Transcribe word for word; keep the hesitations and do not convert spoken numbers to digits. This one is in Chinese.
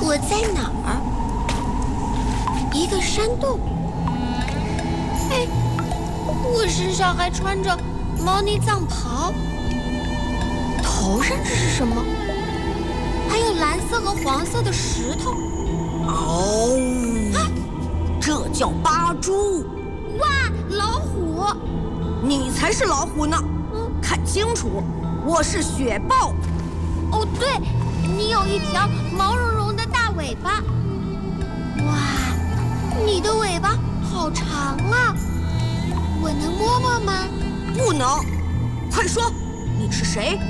我在哪儿？一个山洞。哎，我身上还穿着毛呢藏袍，头上这是什么？还有蓝色和黄色的石头。 哦，啊、这叫八蛛。 哇，老虎！ 你才是老虎呢！嗯，看清楚，我是雪豹。 哦，对，你有一条毛茸茸的大尾巴。哇，你的尾巴好长啊！我能摸摸吗？ 不能。快说，你是谁？